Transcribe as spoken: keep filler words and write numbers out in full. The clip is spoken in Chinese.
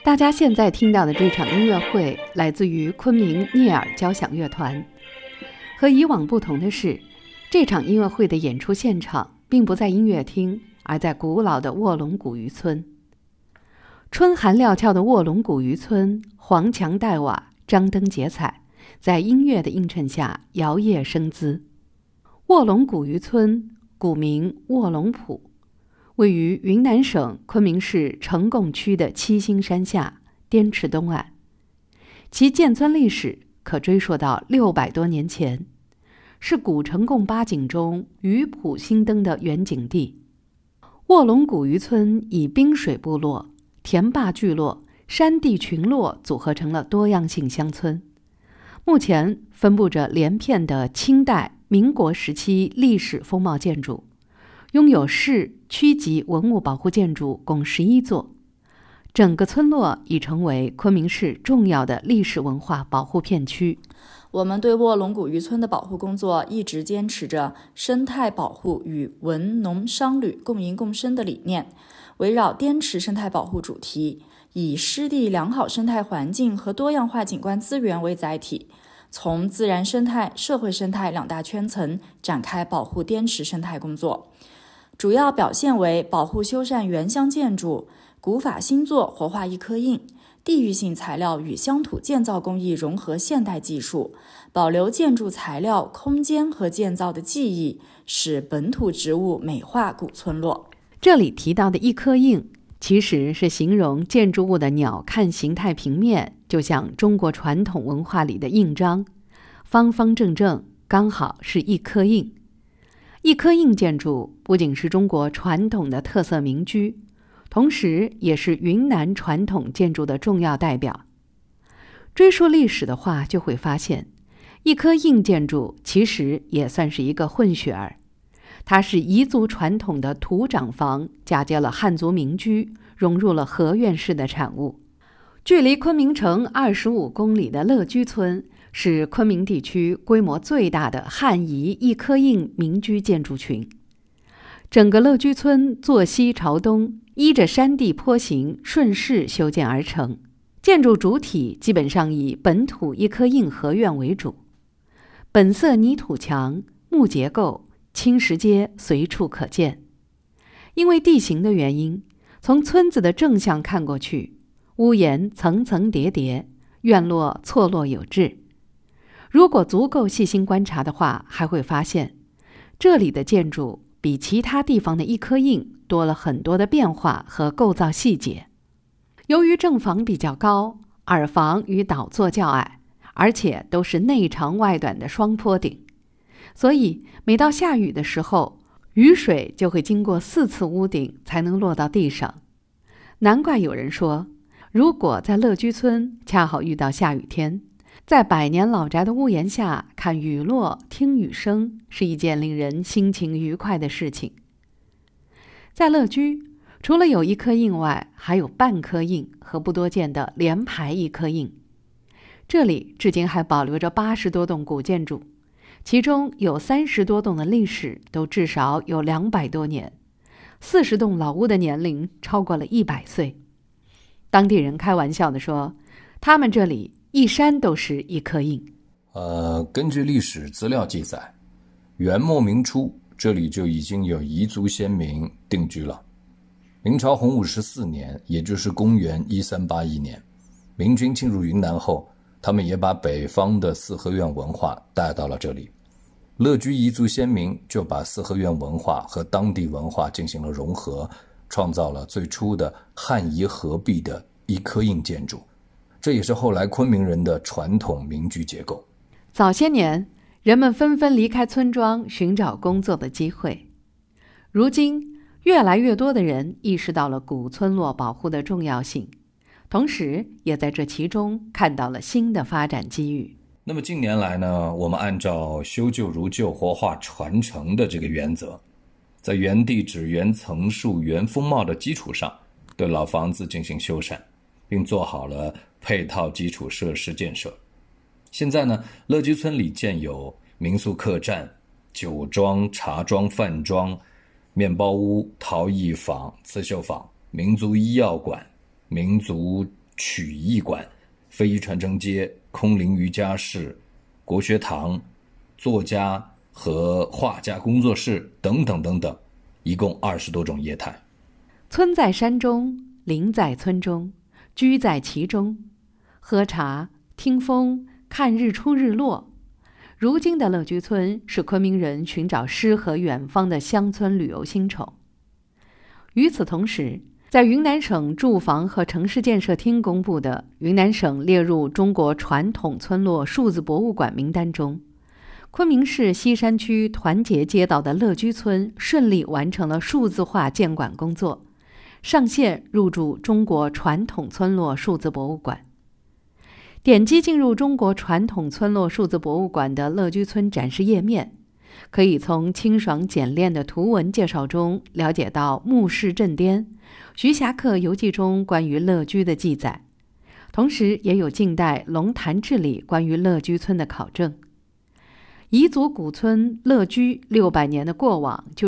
大家现在听到的这场音乐会来自于昆明聂耳交响乐团。和以往不同的是，这场音乐会的演出现场并不在音乐厅，而在古老的卧龙古渔村。春寒料峭的卧龙古渔村，黄墙黛瓦，张灯结彩，在音乐的映衬下摇曳生姿。卧龙古渔村古名卧龙浦，位于云南省昆明市呈贡区的七星山下滇池东岸，其建村历史可追溯到六百多年前，是古呈贡八景中渔浦兴登的原景地。卧龙古渔村以滨水部落、田坝聚落、山地群落组合成了多样性乡村，目前分布着连片的清代、民国时期历史风貌建筑，拥有市区级文物保护建筑共十一座，整个村落已成为昆明市重要的历史文化保护片区。 我们对卧龙古渔村的保护工作一直坚持着生态保护与文农商旅共赢共生的理念，围绕滇池生态保护主题，以湿地良好生态环境和多样化景观资源为载体，从自然生态、社会生态两大圈层展开保护滇池生态工作。主要表现为保护修缮原乡建筑、古法新作活化一刻印、地域性材料与乡土建造工艺融合现代技术，保留建筑材料、空间和建造的技艺，使本土植物美化古村落。 这里提到的一颗印，其实是形容建筑物的鸟瞰形态平面，就像中国传统文化里的印章，方方正正，刚好是一颗印。一颗印建筑不仅是中国传统的特色民居，同时也是云南传统建筑的重要代表。追溯历史的话，就会发现一颗印建筑其实也算是一个混血儿，它是彝族传统的土长房嫁接了汉族民居，融入了合院式的产物。距离昆明城二十五公里的乐居村是昆明地区规模最大的汉彝一颗印民居建筑群。整个乐居村坐西朝东，依着山地坡形顺势修建而成，建筑主体基本上以本土一颗印合院为主，本色泥土墙、木结构、青石阶随处可见。因为地形的原因，从村子的正向看过去，屋檐层层叠叠，院落错落有致。如果足够细心观察的话，还会发现这里的建筑比其他地方的一颗印多了很多的变化和构造细节。由于正房比较高，耳房与倒座较矮，而且都是内长外短的双坡顶，所以每到下雨的时候，雨水就会经过四次屋顶才能落到地上。难怪有人说，如果在乐居村恰好遇到下雨天，在百年老宅的屋檐下看雨落、听雨声，是一件令人心情愉快的事情。在乐居，除了有一颗印外，还有半颗印和不多见的连排一颗印。这里至今还保留着八十多栋古建筑，其中有三十多栋的历史都至少有两百多年，四十栋老屋的年龄超过了一百岁。当地人开玩笑地说，他们这里一山都是一颗印。 呃，根据历史资料记载，元末明初这里就已经有彝族先民定居了。明朝洪武十四年，也就是公元一三八一年，明军进入云南后，他们也把北方的四合院文化带到了这里。乐居彝族先民就把四合院文化和当地文化进行了融合，创造了最初的汉彝合璧的一颗印建筑，这也是后来昆明人的传统民居结构。 早些年，人们纷纷离开村庄寻找工作的机会。如今，越来越多的人意识到了古村落保护的重要性，同时也在这其中看到了新的发展机遇。 那么近年来呢，我们按照修旧如旧、活化传承的这个原则，在原地址、原层数、原风貌的基础上，对老房子进行修缮，并做好了配套基础设施建设。现在呢，乐居村里建有民宿客栈、酒庄、茶庄、饭庄、面包屋、陶艺坊、刺绣坊、民族医药馆、民族曲艺馆、非遗传承街、空灵瑜伽室、国学堂、作家和画家工作室等等等等，一共二十多种业态。 村在山中，林在村中，居在其中，喝茶、听风、看日出日落。如今的乐居村是昆明人寻找诗和远方的乡村旅游新宠。与此同时，在云南省住房和城市建设厅公布的云南省列入中国传统村落数字博物馆名单中，昆明市西山区团结街道的乐居村顺利完成了数字化建馆工作，上线入驻中国传统村落数字博物馆。点击进入中国传统村落数字博物馆的乐居村展示页面，可以从清爽简练的图文介绍中了解到墓室镇颠、徐霞客游记中关于乐居的记载，同时也有近代龙潭志里关于乐居村的考证。彝族古村乐居六百年的过往就